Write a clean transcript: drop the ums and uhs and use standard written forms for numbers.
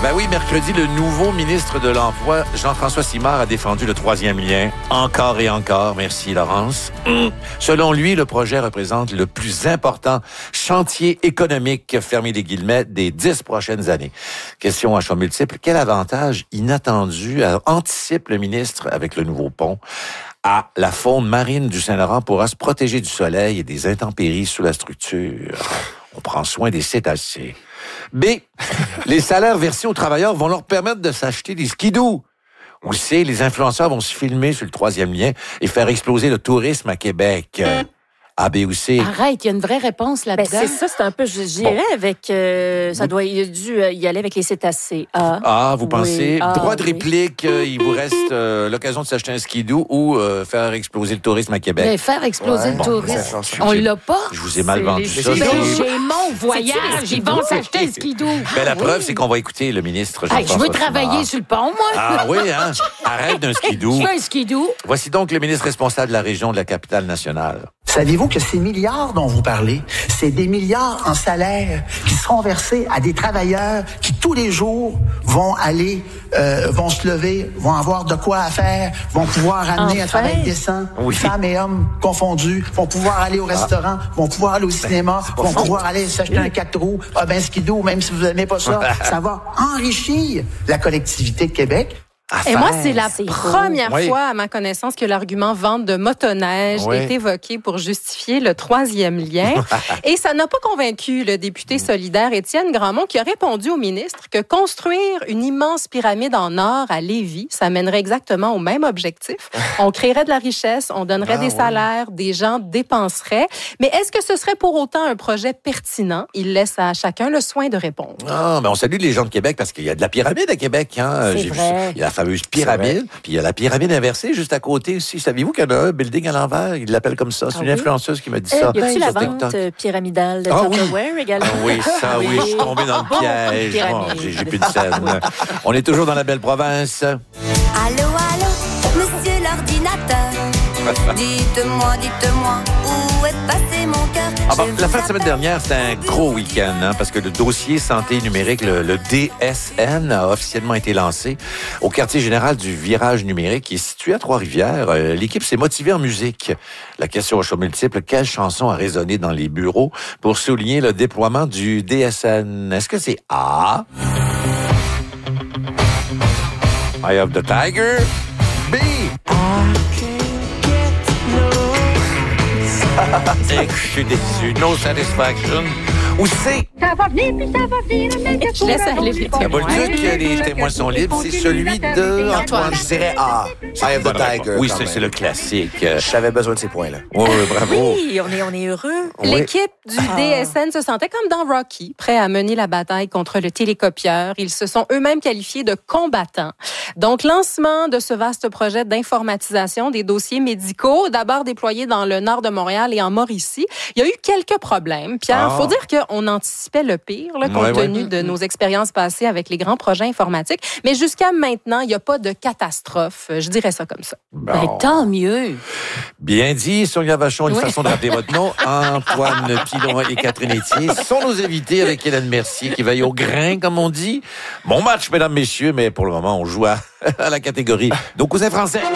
Ben oui, mercredi, le nouveau ministre de l'Emploi, Jean-François Simard, a défendu le troisième lien. Encore et encore. Merci, Laurence. Selon lui, le projet représente le plus important chantier économique, fermé des guillemets, des 10 prochaines années. Question à choix multiples. Quel avantage inattendu anticipe le ministre avec le nouveau pont? A. La faune marine du Saint-Laurent pourra se protéger du soleil et des intempéries sous la structure. On prend soin des cétacés. B. Les salaires versés aux travailleurs vont leur permettre de s'acheter des skidoo. Ou C. Les influenceurs vont se filmer sur le troisième lien et faire exploser le tourisme à Québec. A, B ou C. Arrête, il y a une vraie réponse là-dedans. C'est ça, c'est un peu, j'irais avec, ça doit, il a dû y aller avec les cétacés. A, vous pensez? Oui. Droit de réplique, il vous reste l'occasion de s'acheter un skidoo ou faire exploser le tourisme à Québec. Mais faire exploser le tourisme, on l'a pas. Je vous ai mal vendu ça. Chez mon voyage, ils vont s'acheter un skidoo. Ben, la preuve, c'est qu'on va écouter le ministre Jean-François Je veux travailler Simard. sur le pont, moi. Ah oui, hein? Arrête d'un skidoo. Je veux un skidoo. Voici donc le ministre responsable de la région de la capitale nationale. Savez-vous que ces milliards dont vous parlez, c'est des milliards en salaire qui seront versés à des travailleurs qui tous les jours vont aller, vont se lever, vont avoir de quoi à faire, vont pouvoir amener un travail décent, femmes et hommes confondus, vont pouvoir aller au restaurant, vont pouvoir aller au cinéma, vont pouvoir aller s'acheter un 4 roues, skidoo, même si vous n'aimez pas ça, ça va enrichir la collectivité de Québec. Et moi, c'est la première fois, à ma connaissance, que l'argument vente de motoneige est évoqué pour justifier le troisième lien. Et ça n'a pas convaincu le député solidaire Étienne Grandmont, qui a répondu au ministre que construire une immense pyramide en or à Lévis, ça mènerait exactement au même objectif. On créerait de la richesse, on donnerait des salaires, des gens dépenseraient. Mais est-ce que ce serait pour autant un projet pertinent? Il laisse à chacun le soin de répondre. Ah, mais on salue les gens de Québec parce qu'il y a de la pyramide à Québec. Hein? C'est vrai. Il y a la fameuse pyramide, puis il y a la pyramide inversée juste à côté aussi. Saviez-vous qu'il y en a un building à l'envers? Il l'appelle comme ça. C'est une influenceuse qui m'a dit ça. Y a-t-il la sur vente TikTok. pyramidale de Tupperware également? Ah oui, ça, oui, je suis tombé dans le piège. Oh, j'ai plus de scène. On est toujours dans la belle province. Allô, allô, monsieur l'ordinateur. Dites-moi, où est passé mon cœur? Ah bon, la fin de semaine dernière, c'était un gros week-end, hein, parce que le dossier santé numérique, le DSN, a officiellement été lancé au quartier général du virage numérique, qui est situé à Trois-Rivières. L'équipe s'est motivée en musique. La question au choix multiple, quelle chanson a résonné dans les bureaux pour souligner le déploiement du DSN? Est-ce que c'est A, Eye of the Tiger, B, je suis déçu. No Satisfaction. Ou C. Ça va venir, puis ça va venir. Je laisse aller les La témoins. Bolduc, les témoins sont libres. C'est celui de Antoine. Je dirais A. Eye of the Tiger. Oui, quand c'est même. le classique. J'avais besoin de ces points-là. Oui, bravo. Oui, on est heureux. L'équipe du DSN se sentait comme dans Rocky, prêt à mener la bataille contre le télécopieur. Ils se sont eux-mêmes qualifiés de combattants. Donc, lancement de ce vaste projet d'informatisation des dossiers médicaux, d'abord déployé dans le nord de Montréal et en Mauricie. Il y a eu quelques problèmes. Pierre, faut dire qu'on anticipait le pire, là, compte tenu de nos expériences passées avec les grands projets informatiques. Mais jusqu'à maintenant, il n'y a pas de catastrophe. Je dirais ça comme ça. Bon. Ben, tant mieux. Bien dit, Sonia Vachon, une façon de rappeler votre nom. Antoine Pilon et Catherine Etier sont nos invités avec Hélène Mercier qui veille au grain, comme on dit. Bon match, mesdames, messieurs, mais pour le moment, on joue à la catégorie nos cousins français.